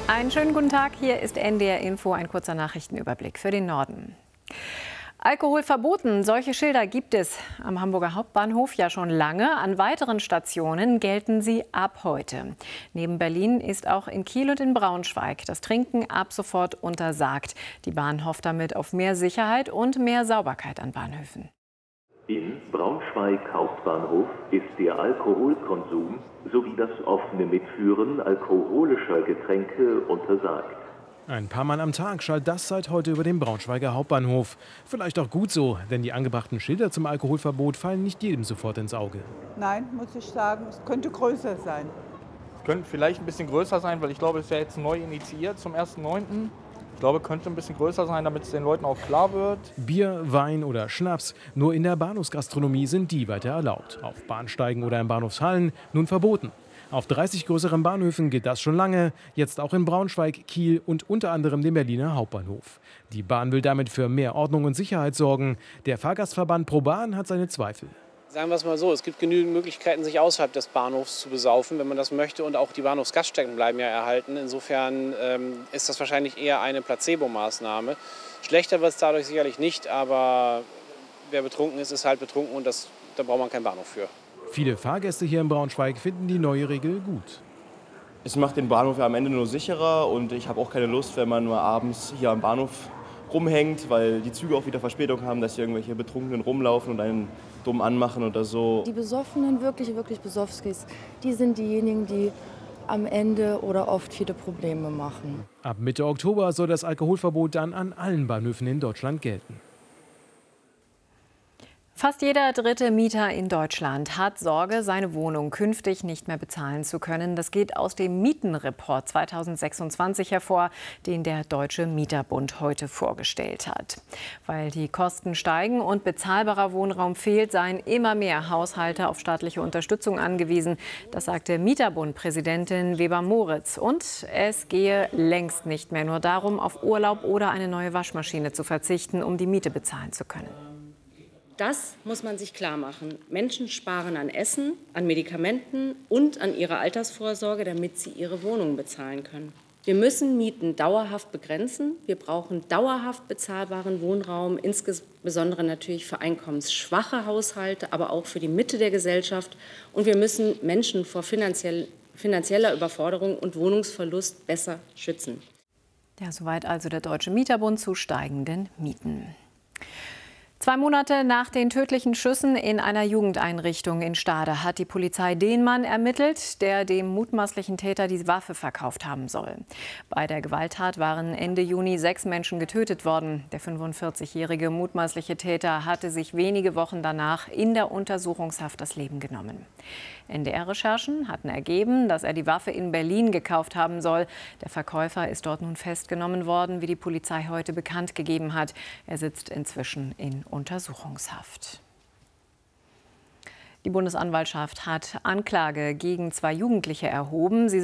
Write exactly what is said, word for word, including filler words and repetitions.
Einen schönen guten Tag, hier ist N D R Info, ein kurzer Nachrichtenüberblick für den Norden. Alkohol verboten, solche Schilder gibt es am Hamburger Hauptbahnhof ja schon lange. An weiteren Stationen gelten sie ab heute. Neben Berlin ist auch in Kiel und in Braunschweig das Trinken ab sofort untersagt. Die Bahn hofft damit auf mehr Sicherheit und mehr Sauberkeit an Bahnhöfen. In Braunschweig Hauptbahnhof ist der Alkoholkonsum sowie das offene Mitführen alkoholischer Getränke untersagt. Ein paar Mal am Tag schallt das seit heute über den Braunschweiger Hauptbahnhof. Vielleicht auch gut so, denn die angebrachten Schilder zum Alkoholverbot fallen nicht jedem sofort ins Auge. Nein, muss ich sagen, es könnte größer sein. Es könnte vielleicht ein bisschen größer sein, weil ich glaube, es ist ja jetzt neu initiiert zum ersten neunten Ich glaube, es könnte ein bisschen größer sein, damit es den Leuten auch klar wird. Bier, Wein oder Schnaps, nur in der Bahnhofsgastronomie sind die weiter erlaubt. Auf Bahnsteigen oder in Bahnhofshallen nun verboten. Auf dreißig größeren Bahnhöfen gilt das schon lange, jetzt auch in Braunschweig, Kiel und unter anderem dem Berliner Hauptbahnhof. Die Bahn will damit für mehr Ordnung und Sicherheit sorgen. Der Fahrgastverband ProBahn hat seine Zweifel. Sagen wir es mal so, es gibt genügend Möglichkeiten, sich außerhalb des Bahnhofs zu besaufen, wenn man das möchte. Und auch die Bahnhofsgaststätten bleiben ja erhalten. Insofern ähm, ist das wahrscheinlich eher eine Placebo-Maßnahme. Schlechter wird es dadurch sicherlich nicht, aber wer betrunken ist, ist halt betrunken und das, da braucht man keinen Bahnhof für. Viele Fahrgäste hier in Braunschweig finden die neue Regel gut. Es macht den Bahnhof ja am Ende nur sicherer und ich habe auch keine Lust, wenn man nur abends hier am Bahnhof rumhängt, weil die Züge auch wieder Verspätung haben, dass hier irgendwelche Betrunkenen rumlaufen und einen dumm anmachen oder so. Die Besoffenen, wirklich, wirklich Besoffskis, die sind diejenigen, die am Ende oder oft viele Probleme machen. Ab Mitte Oktober soll das Alkoholverbot dann an allen Bahnhöfen in Deutschland gelten. Fast jeder dritte Mieter in Deutschland hat Sorge, seine Wohnung künftig nicht mehr bezahlen zu können. Das geht aus dem Mietenreport zweitausendsechsundzwanzig hervor, den der Deutsche Mieterbund heute vorgestellt hat. Weil die Kosten steigen und bezahlbarer Wohnraum fehlt, seien immer mehr Haushalte auf staatliche Unterstützung angewiesen. Das sagte Mieterbund-Präsidentin Weber-Moritz. Und es gehe längst nicht mehr nur darum, auf Urlaub oder eine neue Waschmaschine zu verzichten, um die Miete bezahlen zu können. Das muss man sich klar machen. Menschen sparen an Essen, an Medikamenten und an ihrer Altersvorsorge, damit sie ihre Wohnung bezahlen können. Wir müssen Mieten dauerhaft begrenzen. Wir brauchen dauerhaft bezahlbaren Wohnraum, insbesondere natürlich für einkommensschwache Haushalte, aber auch für die Mitte der Gesellschaft. Und wir müssen Menschen vor finanziell, finanzieller Überforderung und Wohnungsverlust besser schützen. Ja, soweit also der Deutsche Mieterbund zu steigenden Mieten. Zwei Monate nach den tödlichen Schüssen in einer Jugendeinrichtung in Stade hat die Polizei den Mann ermittelt, der dem mutmaßlichen Täter die Waffe verkauft haben soll. Bei der Gewalttat waren Ende Juni sechs Menschen getötet worden. Der fünfundvierzigjährige mutmaßliche Täter hatte sich wenige Wochen danach in der Untersuchungshaft das Leben genommen. N D R-Recherchen hatten ergeben, dass er die Waffe in Berlin gekauft haben soll. Der Verkäufer ist dort nun festgenommen worden, wie die Polizei heute bekannt gegeben hat. Er sitzt inzwischen in Untersuchungshaft. Die Bundesanwaltschaft hat Anklage gegen zwei Jugendliche erhoben. Sie